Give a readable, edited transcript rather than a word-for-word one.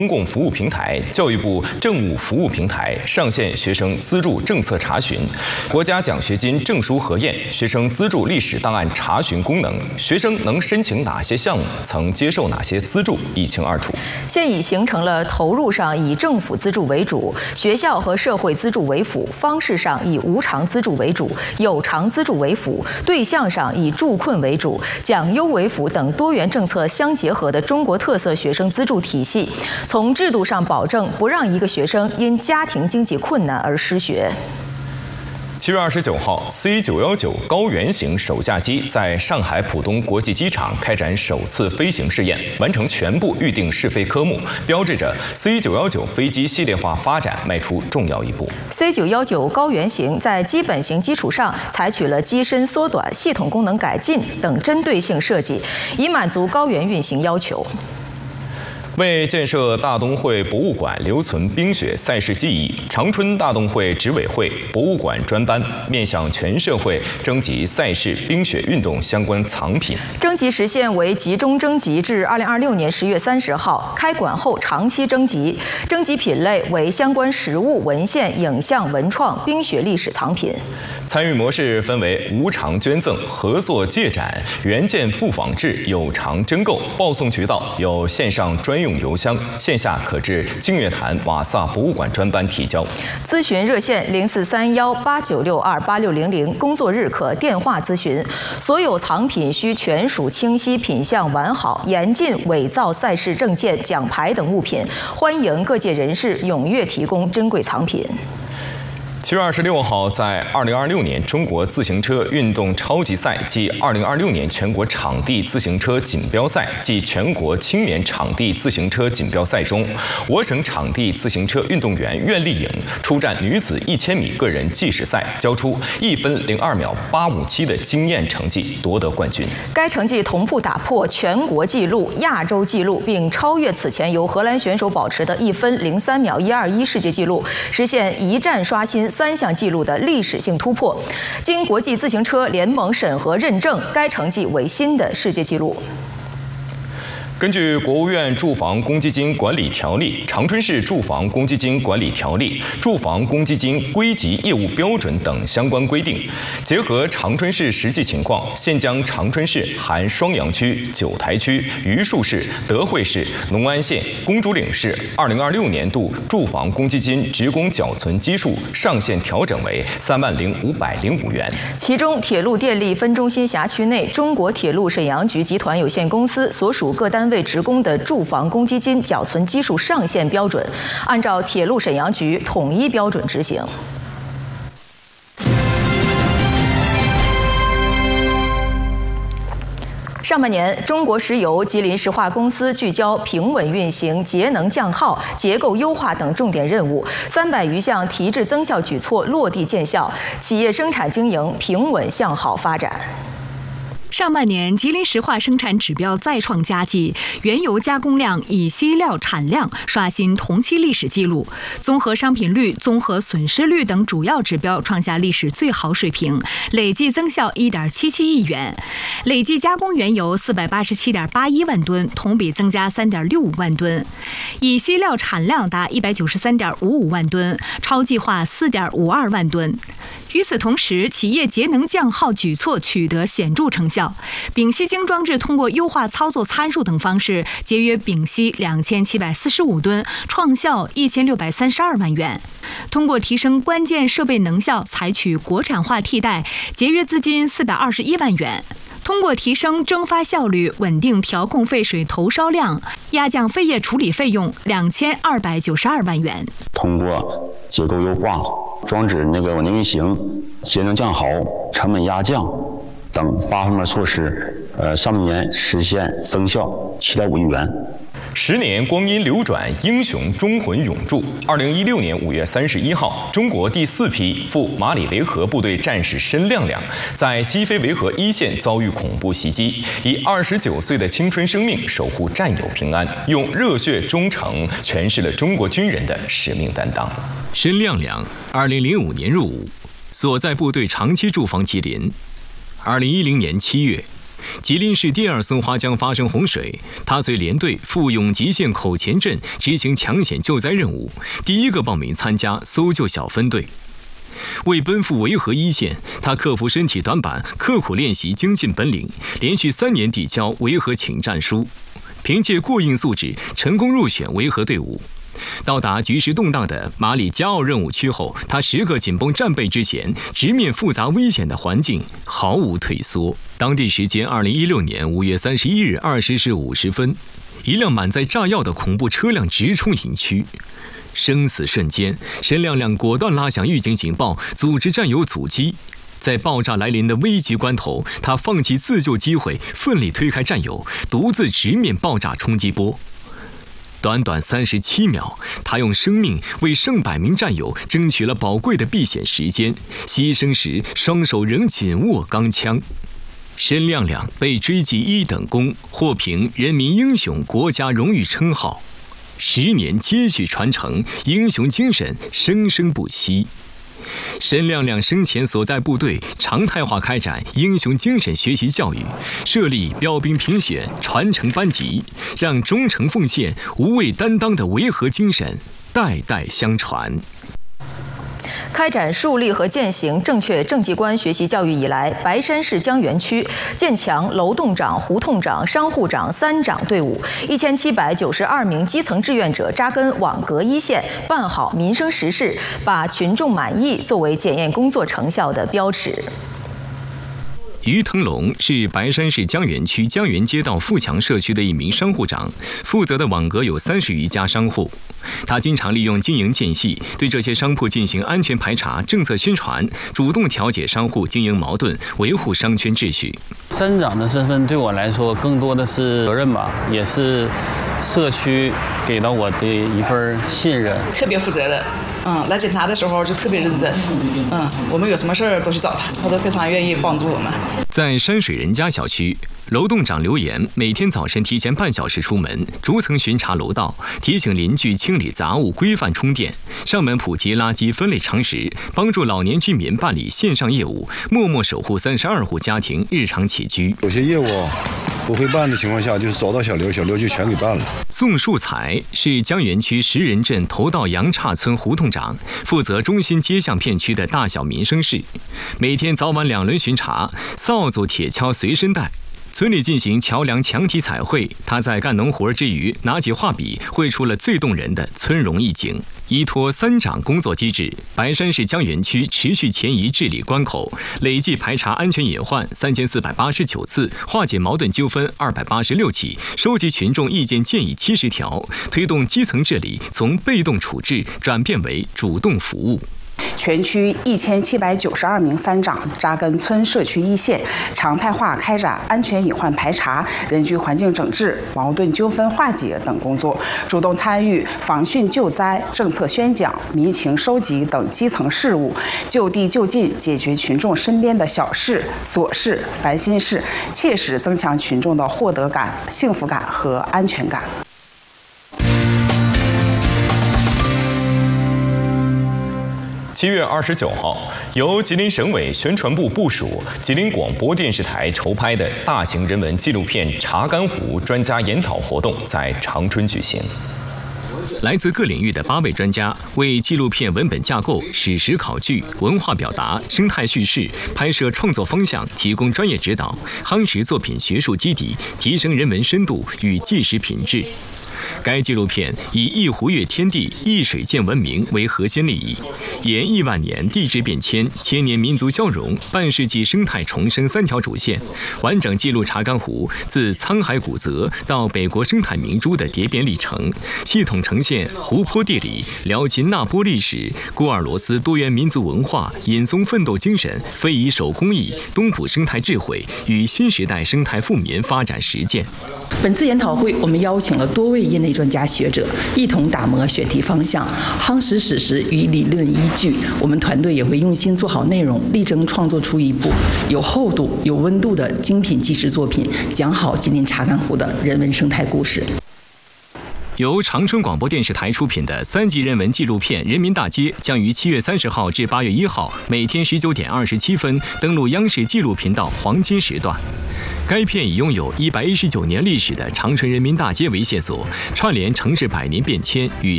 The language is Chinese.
公共服务平台、教育部政务服务平台上线学生资助政策查询、国家奖学金证书核验、学生资助历史档案查询功能，学生能申请哪些项目，曾接受哪些资助，一清二楚。 现已形成了投入上以政府资助为主，学校和社会资助为辅；方式上以无偿资助为主，有偿资助为辅；对象上以助困为主，奖优为辅等多元政策相结合的中国特色学生资助体系。从制度上保证不让一个学生因家庭经济困难而失学。 7月29号 ，C919高原型首架机在上海浦东国际机场开展首次飞行试验，完成全部预定试飞科目，标志着 C919飞机系列化发展迈出重要一步。 C919高原型在基本型基础上采取了机身缩短、系统功能改进等针对性设计，以满足高原运行要求。 为建设大冬会博物馆留存冰雪赛事记忆，长春大冬会执委会博物馆专班面向全社会征集赛事冰雪运动相关藏品。 征集时限为集中征集至2026年10月30号，开馆后长期征集。征集品类为相关实物、文献、影像、文创、冰雪历史藏品。 参与模式分为无偿捐赠、合作借展、原件复仿制、有偿征购。报送渠道有线上专用邮箱，线下可至净月潭瓦萨博物馆专班提交。 咨询热线043189628600，工作日可电话咨询。所有藏品需全属清晰、品相完好，严禁伪造赛事证件、奖牌等物品。欢迎各界人士踊跃提供珍贵藏品。 7月26号，在2026年中国自行车运动超级赛暨2026年全国场地自行车锦标赛暨全国青年场地自行车锦标赛中，我省场地自行车运动员苑丽颖出战女子1000米个人计时赛，交出1分02秒857的惊艳成绩，夺得冠军。 该成绩同步打破全国纪录、亚洲纪录，并超越此前由荷兰选手保持的1分03秒121世界纪录，实现一战刷新3项纪录的历史性突破。经国际自行车联盟审核认证，该成绩为新的世界纪录。 根据国务院住房公积金管理条例、长春市住房公积金管理条例、住房公积金归集业务标准等相关规定，结合长春市实际情况，现将长春市含双阳区、九台区、榆树市、德惠市、农安县、公主岭市2026年度住房公积金职工缴存基数上限调整为30505元。 其中，铁路电力分中心辖区内中国铁路沈阳局集团有限公司所属各单位职工的住房公积金缴存基数上限标准，按照铁路沈阳局统一标准执行。上半年，中国石油吉林石化公司聚焦平稳运行、节能降耗、结构优化等重点任务，300余项提质增效举措落地见效，企业生产经营平稳向好发展。 上半年，吉林石化生产指标再创佳绩，原油加工量、乙烯料产量刷新同期历史记录，综合商品率、综合损失率等主要指标创下历史最好水平，累计增效1.77亿元，累计加工原油487.81万吨，同比增加3.65万吨，乙烯料产量达193.55万吨，超计划4.52万吨。与此同时，企业节能降耗举措取得显著成效。丙烯精装置通过优化操作参数等方式，节约丙烯2745吨，创效1632万元。通过提升关键设备能效，采取国产化替代，节约资金421万元。通过提升蒸发效率，稳定调控废水投烧量，压降废液处理费用2292万元。 通过结构优化、装置稳定运行、节能降耗、成本压降等8方面措施，上半年实现增效7.5亿元。 10年光阴流转，英雄忠魂永驻。2016年5月31号，中国第4批赴马里维和部队战士申亮亮在西非维和一线遭遇恐怖袭击，以29岁的青春生命守护战友平安，用热血忠诚诠释了中国军人的使命担当。 申亮亮2005年入伍，所在部队长期驻防吉林。2010年7月， 吉林市第2松花江发生洪水，他随连队赴永吉县口前镇执行抢险救灾任务，第一个报名参加搜救小分队。为奔赴维和一线，他克服身体短板，刻苦练习精进本领，连续3年递交维和请战书，凭借过硬素质，成功入选维和队伍。到达局势动荡的马里加奥任务区后，他时刻紧绷战备之前，直面复杂危险的环境，毫无退缩。当地时间2016年5月31日20时50分，一辆满载炸药的恐怖车辆直冲营区。生死瞬间，申亮亮果断拉响预警警报，组织战友阻击。在爆炸来临的危急关头，他放弃自救机会，奋力推开战友，独自直面爆炸冲击波。短短37秒，他用生命为上百名战友争取了宝贵的避险时间，牺牲时双手仍紧握钢枪。申亮亮被追记1等功，获评人民英雄国家荣誉称号。10年接续传承，英雄精神生生不息。申亮亮生前所在部队常态化开展英雄精神学习教育，设立标兵评选传承班级，让忠诚奉献、无畏担当的维和精神代代相传。 开展树立和践行正确政绩观学习教育以来，白山市江源区建强楼栋长、胡同长、商户长3长队伍，1792名基层志愿者扎根网格一线，办好民生实事，把群众满意作为检验工作成效的标尺。 于腾龙是白山市江源区江源街道富强社区的一名商户长，负责的网格有30余家商户。他经常利用经营间隙，对这些商铺进行安全排查、政策宣传，主动调解商户经营矛盾，维护商圈秩序。 3长的身份对我来说，更多的是责任吧，也是社区给到我的一份信任。 特别负责任。来检查的时候就特别认真。我们有什么事儿都去找他，他都非常愿意帮助我们。 在山水人家小区，楼栋长刘岩每天早晨提前半小时出门，逐层巡查楼道，提醒邻居清理杂物、规范充电，上门普及垃圾分类常识，帮助老年居民办理线上业务，默默守护32户家庭日常起居。 有些业务不会办的情况下，就是找到小刘就全给办了。 宋树才是江源区石人镇头道杨岔村胡同长，负责中心街巷片区的大小民生事，每天早晚2轮巡查，扫帚、铁锹随身带。村里进行桥梁墙体彩绘，他在干农活之余，拿起画笔绘出了最动人的村容意境。依托3长工作机制，白山市江源区持续前移治理关口，累计排查安全隐患3489次，化解矛盾纠纷286起，收集群众意见建议70条，推动基层治理从被动处置转变为主动服务。 全区1792名3长扎根村社区一线，常态化开展安全隐患排查、人居环境整治、矛盾纠纷化解等工作，主动参与防汛救灾、政策宣讲、民情收集等基层事务，就地就近解决群众身边的小事、琐事、烦心事，切实增强群众的获得感、幸福感和安全感。 7月29号，由吉林省委宣传部部属、吉林广播电视台筹拍的大型人文纪录片《查干湖》专家研讨活动在长春举行。 来自各领域的8位专家为纪录片文本架构、史实考据、文化表达、生态叙事、拍摄创作方向提供专业指导，夯实作品学术基底，提升人文深度与纪实品质。该纪录片以一湖月天地、一水建文明为核心利益，沿亿万年地质变迁、千年民族交融、半世纪生态重生3条主线，完整记录查干湖自沧海古泽到北国生态明珠的蝶变历程，系统呈现湖泊地理、辽秦纳波历史、鄂尔多斯多元民族文化、隐松奋斗精神、非遗手工艺、东埔生态智慧与新时代生态富民发展实践。 本次研讨会，我们邀请了多位业内专家学者，一同打磨选题方向，夯实史实与理论依据。我们团队也会用心做好内容，力争创作出一部有厚度、有温度的精品纪实作品，讲好吉林查干湖的人文生态故事。 由长春广播电视台出品的3级人文纪录片《人民大街》将于7月30号至8月1号每天19点27分登陆央视纪录频道黄金时段。该片以拥有119年历史的长春人民大街为线索，串联城市百年变迁与